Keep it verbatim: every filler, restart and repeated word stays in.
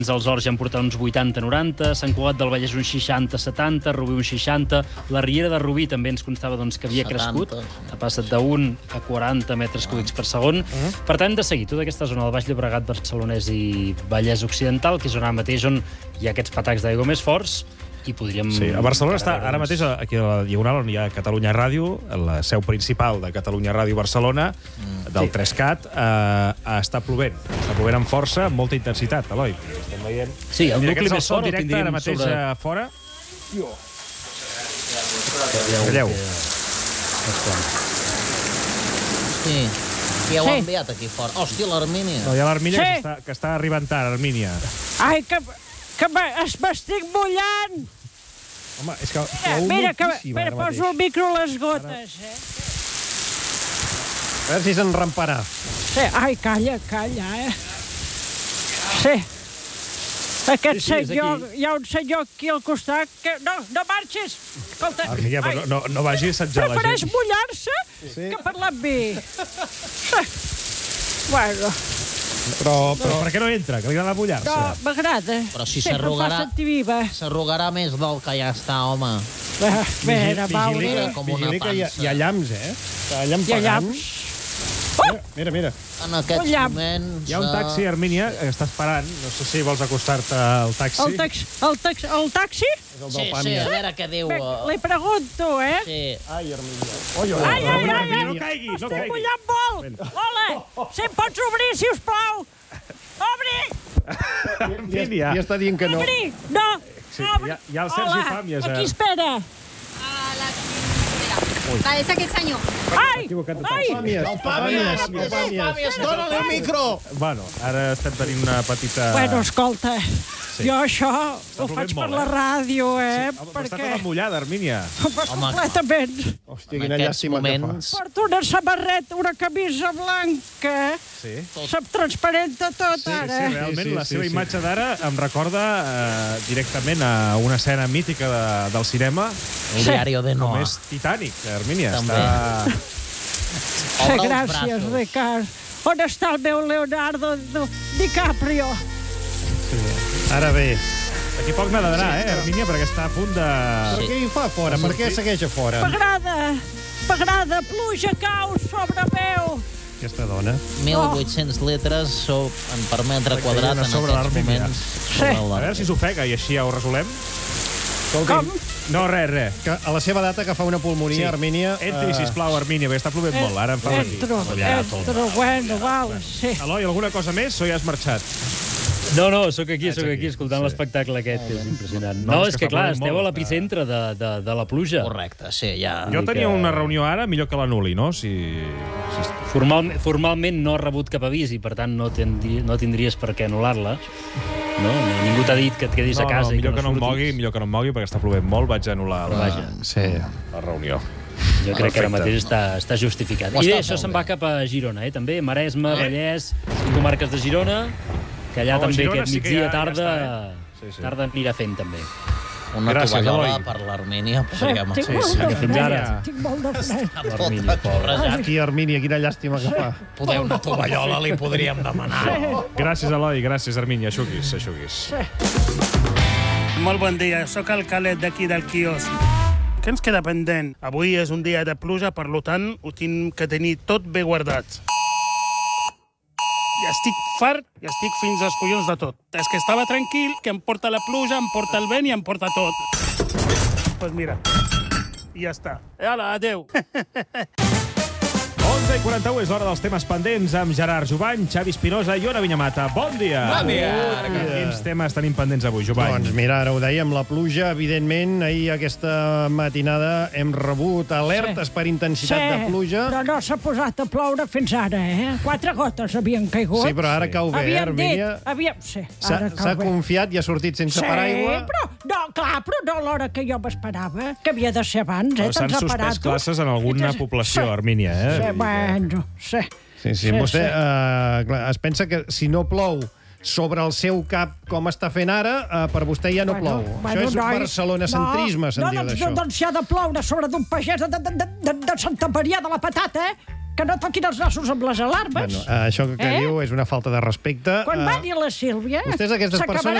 Els Horts ja han portat uns vuitanta noranta, Sant Cugat del Vallès uns seixanta setanta, Rubí uns seixanta, la Riera de Rubí també ens constava doncs, que havia crescut, ha passat d'un a quaranta metres cúbics per segon. Per tant, hem de seguir tota aquesta zona del Baix Llobregat, Barcelonès i Vallès Occidental, que és on ara mateix on hi ha aquests patacs d'aigua més forts, i podríem... Sí, a Barcelona està ara mateix, aquí a la Diagonal, on hi ha Catalunya Ràdio, la seu principal de Catalunya Ràdio Barcelona, del tres cat, eh, està plovent. Està plovent amb força, amb molta intensitat, Eloi. Estem veient... Sí, el nucli més fort el directe tindríem ara mateix sobre... a fora. Calleu. Sí, qui heu enviat aquí fora? Hòstia, l'Armínia. No, hi ha l'Armínia Sí. que, està, que està arribant tard, Armínia. Ai, que, que m'estic mullant. Home, és que Mira, plou mira, que, moltíssim mira, ara poso el mateix. micro a les gotes, eh? A veure si s'enramparà. Sí, ai, calla, calla, eh? Sí. Aquest Sí, sí, és senyor, aquí. hi ha un senyor aquí al costat que... No, no marxis! Escolta, Armínia, però no, no, no vagi a assetjar la prefereix gent. mullar-se Sí. que parlar amb mi. Sí. Bueno, Però, Però però... per què no entra? Que li agrada mullar-se. no, m'agrada. Però si Sempre em fa s'arrugarà- sentir viva. S'arrugarà més del que ja està, home. A veure, Mauri. Vigili, com una vigili que hi ha, pansa. hi ha llamps, eh? Està Hi ha llampegant. llamps. Mira, mira. En aquests Ollam. moments... Hi ha un taxi, Armínia, que està esperant. No sé si vols acostar-te al taxi. El, tax, el, tax, el taxi? És el Sí, del sí, Pàmia. a veure què diu... Bé, eh, li pregunto, eh? Sí. Ai, Armínia. Oi, oi, Ai, ai, ai, ai, no caigui, no Estic caigui. mullant molt. Hola, si em pots obrir, si us plau. Obri, Armínia. Ja està dient que no. obri. No, Sí, obri. hi ha- hi ha el Sergi Hola, Pàmies, eh? aquí espera. A la espera. La de ese aquest senyor. Ai, equivocat de ai. Pàmies, el Pàmies, el Pàmies. Dóna-li el micro! Bueno, ara estem tenint una petita... Bueno, escolta, jo això ho plovent faig per molt, la eh? ràdio, eh? Home, però Perquè... està tota mullada, Armínia. Home, completament. Hòstia, En quina aquests llàstima que fa. moments... Porto una samarreta, una camisa blanca. Sí. Se'm transparenta tot, Sí, ara. sí, realment, Sí, sí, la seva sí, sí. imatge d'ara em recorda eh, directament a una escena mítica de, del cinema, El diari de com Noah. és Titanic, Armínia. També. Està... Sí, Obre els gràcies, braços. Ricard. On està el meu Leonardo DiCaprio? Ara bé. Aquí poc nedarà, eh, Armínia, perquè està a punt de... Però què hi fa a fora? Per què segueix a fora? M'agrada, m'agrada, pluja cau sobre meu. Aquesta dona. mil vuit-cents litres so- en per metre Que quadrat caien a en sobre aquests l'Armínia. moments. Sí. sobre A veure si s'ofega i així ja ho resolem. Com? No, res, res. Que a la seva data que fa una pulmonia, Armínia... Entri, eh, sisplau, Armínia, perquè està plovent molt. Ara em fa patir. Entro, entro, bueno, val, sí. Eloi, alguna cosa més o ja has marxat? No, no, sóc aquí, Ets sóc aquí, aquí, escoltant sí. l'espectacle aquest, que és impressionant. No, No, és és que que, està clar, plovent esteu molt, a l'epicentre de, de, de la pluja. Correcte, sí, ja... Jo Mica- tenia una reunió ara millor que l'anul·li, no? Si... si... Formal, formalment no ha rebut cap avís i, per tant, no, tindri, no tindries per què anul·lar-la. No? Ningú t'ha dit que et quedis No, a casa no, i millor que que no no em mogui, surtis. millor que no em mogui, perquè està plovent molt, vaig anul·lar la, Vaja. Sí. la reunió. Jo crec que ara Perfecte. mateix està, està justificat. Ho I està bé, això molt se'n bé. va cap a Girona, eh? també, Maresme, Vallès, i comarques de Girona, que allà Oh, a també Girona aquest sí que migdia, ja- ja tarda, està, eh? Sí, sí. tarda anirà fent també. Una Gràcies, tovallola Eloi. per l'Armínia, Sí, podríem... tinc sí, molt sí, de fins fred, ara. tinc molt de fred. L'Armínia, pobra. Aquí, Armínia, quina llàstima que fa. Poder una tovallola li podríem demanar. Gràcies, Eloi, gràcies, Armínia. Aixuguis, aixuguis. Molt bon dia, sóc el Calet d'aquí del quiosc. Què ens queda pendent? Avui és un dia de pluja, per tant, ho tinc que tenir tot bé guardat. I estic fart i estic fins als collons de tot. És que estava tranquil, que em porta la pluja, em porta el vent i em porta tot. Doncs pues mira, i ja està. Hola, adeu. onze i quaranta-u és l'hora dels temes pendents amb Gerard Jovany, Xavi Espinosa i Ona Vinyamata. Bon dia! Bon dia! Quins temes tenim pendents avui, Jovany? Doncs mira, ara ho dèiem, la pluja, evidentment, ahir aquesta matinada hem rebut alertes Sí. per intensitat Sí, de pluja. però no s'ha posat a ploure fins ara, eh? Quatre gotes havien caigut. Sí, però ara cau bé, eh, Havíem dit, Armínia? havíem... Sí, S'ha ara s'ha cau bé. confiat i ha sortit sense Sí, paraigua. però, no, clar, però no a l'hora que jo m'esperava, que havia de ser abans, eh? Però s'han tants suspès aparatos. classes en alguna Sí, població, sí. Armínia, eh? Sí, Vull dir que- bueno, sí. Sí, sí, Sí, vostè sí. eh, clar, es pensa que si no plou sobre el seu cap com està fent ara, eh, per vostè ja no plou. Això és noi, barcelonacentrisme, no, se'n no, diu doncs, d'això. Doncs si ha de ploure sobre d'un pagès de, de, de, de, de Santa Maria de la Patata, eh? que no toquin els nassos amb les alarmes. Bueno, això que Eh? diu és una falta de respecte. Quan Eh, va dir la Sílvia, Vostès, aquestes s'acabarà persones